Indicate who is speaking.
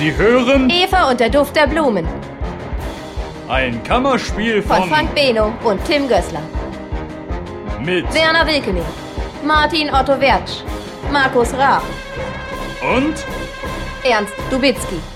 Speaker 1: Sie hören
Speaker 2: Eva und der Duft der Blumen
Speaker 1: ein Kammerspiel
Speaker 2: von Frank Beno und Tim Gößler.
Speaker 1: Mit
Speaker 2: Werner Wilkening, Martin Otto Wertsch, Markus Raab
Speaker 1: und
Speaker 2: Ernst Dubitzky.